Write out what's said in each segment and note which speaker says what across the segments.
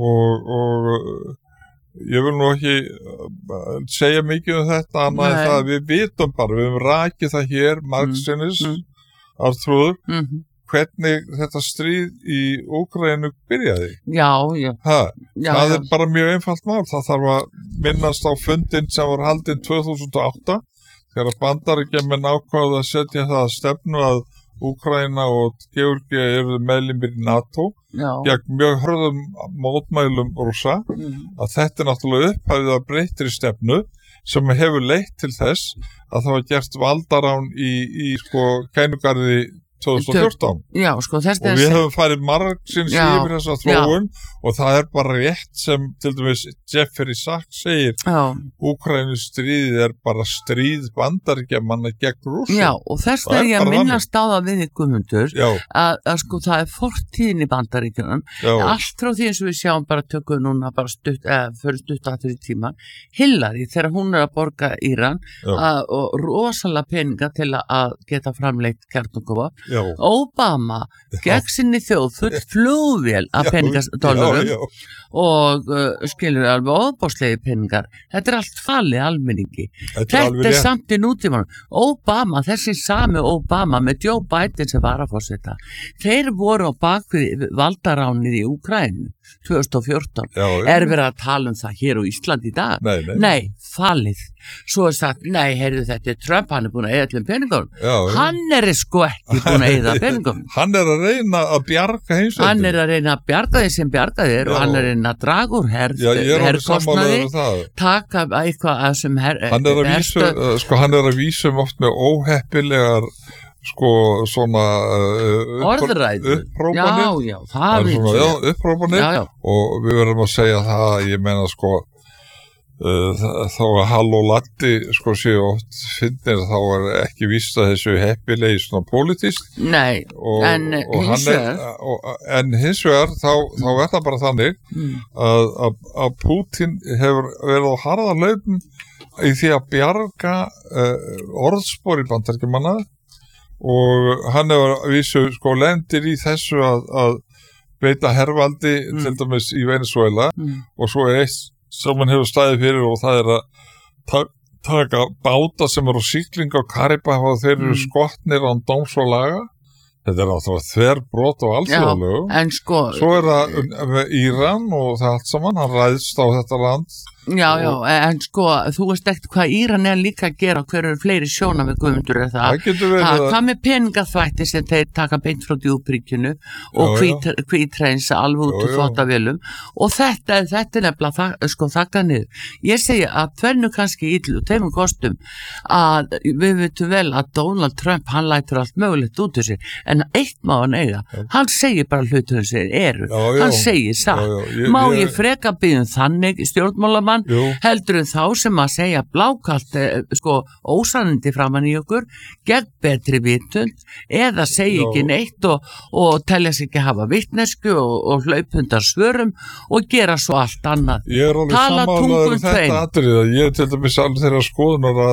Speaker 1: og ég vil nú ekki segja mikið þetta annað en það að við vitum bara, við höfum rakið það hér margsinnis Arnþrúður, hvernig þetta stríð í Úkraínu byrjaði.
Speaker 2: Já.
Speaker 1: Það er bara mjög einfalt mál. Það þarf að minnast á fundinn sem var haldinn 2008 þegar Bandaríkjamenn ákváðu að setja það að stefnu að Úkraína og Georgía eru meðlimir í NATO gegn mjög hörðum mótmælum Rússa að þetta er náttúrulega upphafið að breyttri stefnu sem hefur leitt til þess að það var gert valdarán í Kænugarði 2014 og við höfum farið margsins yfir þessa þróun og það er bara rétt sem til dæmis Jeffrey Sachs segir Úkraínu stríðið er bara stríð Bandaríkjamanna gegn Rússum
Speaker 2: og þess er ég að minnast á það við Guðmundur að það er fortíðin í Bandaríkjunum allt frá því eins og við sjáum bara tökum núna bara fyrir stutt aftur í tíma Hillary þegar hún er að borga Íran og rosalega peninga til að geta framleitt kjarnorkuvopn Obama gegn sinni þjóð full flugvél af peningardólarum og skilur alveg ofbóðslegi peningar þetta er allt falið almenningi þetta er samt í nútímanum Obama, þessi sami Obama með Joe Biden sem var að fórseta þeir voru á bakvið valdaránið í Úkraínu 2014 er verið að tala það hér á Ísland í dag nei, falið svo er sagt, nei, heyrðu þetta Trump, hann er búin að eyða allir peningum hann er sko ekki búin að eyða peningum
Speaker 1: hann er að reyna að bjarga heimsveldinu
Speaker 2: hann er að reyna að bjarga þeir sem bjarga þeir og hann er að reyna að draga úr herrkostnaði taka eitthvað sem
Speaker 1: hann er að vísa oft með óheppilegar svona
Speaker 2: orðræðu
Speaker 1: upprópanir og við verðum að segja það ég meina þá að Hall og Latti séu oft finnir þá er ekki víst að þessu heppilegi svona politist en hins vegar þá er það bara þannig að Putin hefur verið á harða laupum í því að bjarga orðspor í Bandaríkjamanna og hann hefur vísu lendir í þessu að beita hervaldi til dæmis í Venezuela og svo er eitt sem hann hefur staðið fyrir og það er að taka báta sem eru á sigling á Karibahaf og þeir eru skotnir án dóms og laga þetta er náttúrulega þverbrot og alþjóðalögum svo er það Íran og það allt saman hann ræðst á þetta land
Speaker 2: en þú veist ekkert hvað Íran er líka að gera hver eru fleiri sjóna við Guðmundur er það með peningaþvætti sem þeir taka beint frá djúpríkinu og hvítreins alveg út úr þvotavélum og þetta er nefnilega þakka niður ég segi að tvennu kannski illu teimum kostum að við veitum vel að Donald Trump hann lætur allt mögulegt út úr sér en eitt má hann eiga hann segir bara hlutur sem eru hann segir satt má ég freka byggðum þannig stjórnmálamann heldur þá sem að segja blákalt ósannindi framan í okkur gegn betri vitund eða segja ekki neitt og telja sig ekki hafa vitnesku og hlaupundar svörum og gera svo allt annað tala tungum tveim
Speaker 1: ég er til dæmis alveg þeirra skoðunar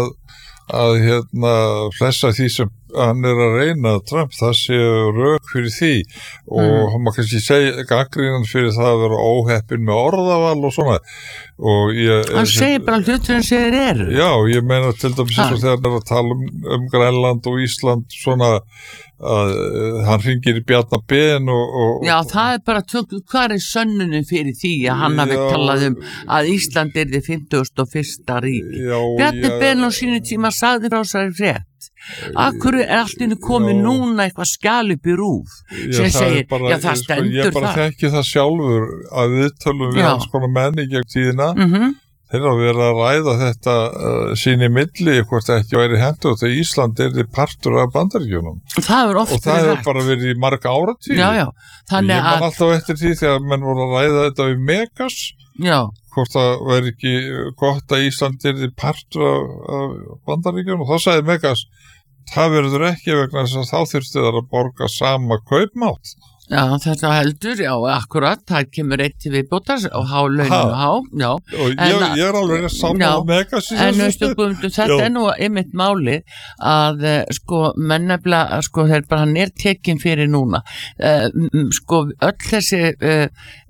Speaker 1: að flessa því sem hann er að reyna Trump það séu rök fyrir því og hann má kannski segja gagnrýnan fyrir það að vera óheppin með orðaval og svona og
Speaker 2: hann segir bara hlutur sem þeir eru
Speaker 1: ég meina til dæmis eins og þegar hann er að tala um Grænland og Ísland svona að hann hringir í Bjarna Ben og
Speaker 2: það er bara hvað er sönnunin fyrir því að hann hafi talað að Ísland er því 51. ríki Bjarni Ben á sínu tíma sagði frá þessari frétt Akkur er allt inni komið núna eitthvað skjal upp í RÚV sem segir, það stendur það.
Speaker 1: Ég bara þekki það sjálfur að við tölum við hans konar menni gegn tíðina. Þeir hafa verið að ræða þetta sín í milli, hvort ekki væri hentugt að Ísland er partur af Bandaríkjunum.
Speaker 2: Það er oft
Speaker 1: og það hefur bara verið í marga áratíð. Ég man alltaf eftir því þegar menn voru að ræða þetta við Megas. Hvort það væri ekki gott að Ísland er partur af Bandaríkjunum og þá sagði Megas, það verður ekki vegna þess að þá þurfti það að borga sama kaupmátt.
Speaker 2: Þetta heldur, akkurat, það kemur eitt til viðbótar og launum
Speaker 1: og ég er alveg saman með Megas
Speaker 2: en þetta er nú einmitt máli að menn nefnilega þeir bara hann er tekin fyrir núna öll þessi